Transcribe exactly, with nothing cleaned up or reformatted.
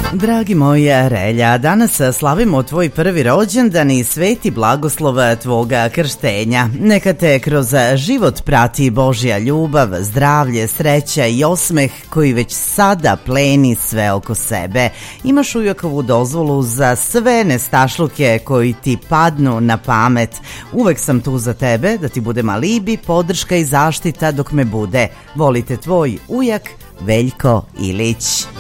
Dragi moji Relja, danas slavimo tvoj prvi rođendan i sveti blagoslov tvoga krštenja. Neka te kroz život prati Božja ljubav, zdravlje, sreća i osmeh koji već sada pleni sve oko sebe. Imaš uvekovu dozvolu za sve nestašluke koji ti padnu na pamet. Uvek sam tu za tebe, da ti budem alibi, podrška i zaštita dok me bude. Volite tvoj ujak Veljko Ilić.